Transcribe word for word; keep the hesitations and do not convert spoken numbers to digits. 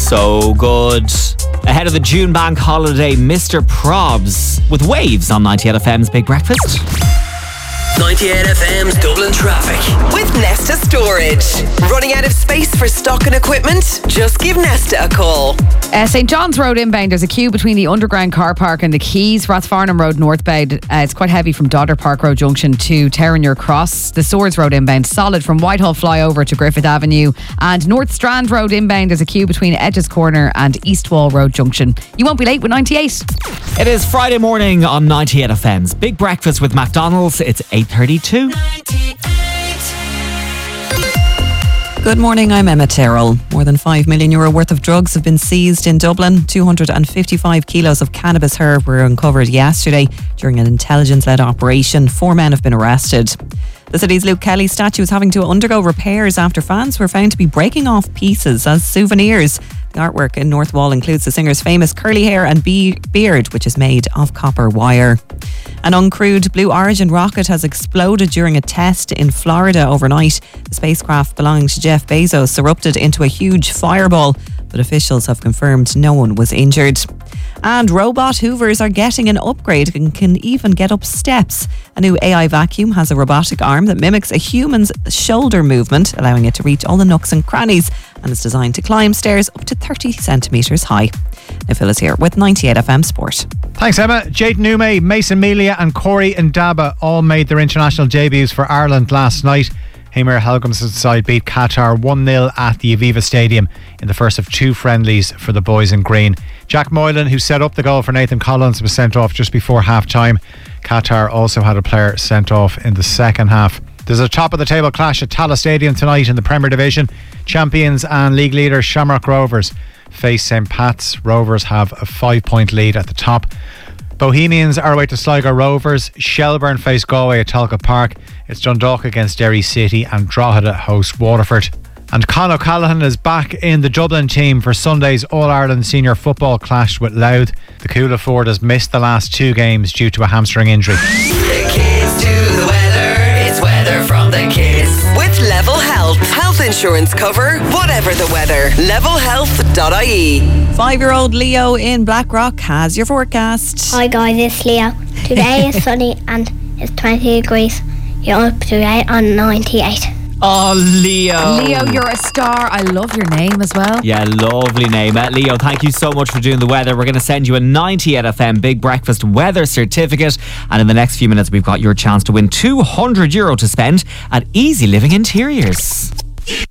So good. Ahead of the June bank holiday, Mister Probs with Waves on ninety-eight F M's Big Breakfast. ninety-eight F M's Dublin traffic. With Nesta Storage. Running out of space for stock and equipment? Just give Nesta a call. Uh, St John's Road inbound, there's a queue between the underground car park and the Quays. Rathfarnham Road northbound, uh, it's quite heavy from Dodder Park Road Junction to Terranure Cross. The Swords Road inbound, solid from Whitehall flyover to Griffith Avenue. And North Strand Road inbound, there's a queue between Edges Corner and Eastwall Road Junction. You won't be late with ninety-eight. It is Friday morning on ninety-eight F M's Big Breakfast with McDonald's. It's eight thirty-two. Good morning, I'm Emma Terrell. More than five million euro worth of drugs have been seized in Dublin. two hundred fifty-five kilos of cannabis herb were uncovered yesterday during an intelligence-led operation. Four men have been arrested. The city's Luke Kelly statue is having to undergo repairs after fans were found to be breaking off pieces as souvenirs. The artwork in North Wall includes the singer's famous curly hair and be- beard, which is made of copper wire. An uncrewed Blue Origin rocket has exploded during a test in Florida overnight. The spacecraft belonging to Jeff Bezos erupted into a huge fireball, but officials have confirmed no one was injured. And robot hoovers are getting an upgrade and can even get up steps. A new A I vacuum has a robotic arm that mimics a human's shoulder movement, allowing it to reach all the nooks and crannies, and is designed to climb stairs up to thirty centimetres high. Now Phil is here with ninety-eight F M Sport. Thanks, Emma. Jayden Nume, Mason Melia and Corey Ndaba all made their international debuts for Ireland last night. Heimir Helgumsson's side beat Qatar one nil at the Aviva Stadium in the first of two friendlies for the boys in green. Jack Moylan, who set up the goal for Nathan Collins, was sent off just before half-time. Qatar also had a player sent off in the second half. There's a top-of-the-table clash at Tallaght Stadium tonight in the Premier Division. Champions and league leaders Shamrock Rovers face St Pat's. Rovers have a five-point lead at the top. Bohemians are away to Sligo Rovers. Shelbourne face Galway at Talcott Park. It's Dundalk against Derry City and Drogheda host Waterford. And Con O'Callaghan is back in the Dublin team for Sunday's All-Ireland Senior Football clash with Louth. The Coola Ford has missed the last two games due to a hamstring injury. The kids do the weather. It's weather from the kids. With Level Health. Health insurance cover, whatever the weather. level health dot I E. Five-year-old Leo in Blackrock has your forecast. Hi guys, it's Leo. Today is sunny and it's twenty degrees. You're up today on ninety-eight. Oh, Leo. Leo, you're a star. I love your name as well. Yeah, lovely name. Uh, Leo, thank you so much for doing the weather. We're going to send you a ninety-eight F M Big Breakfast weather certificate. And in the next few minutes, we've got your chance to win two hundred euro to spend at Easy Living Interiors.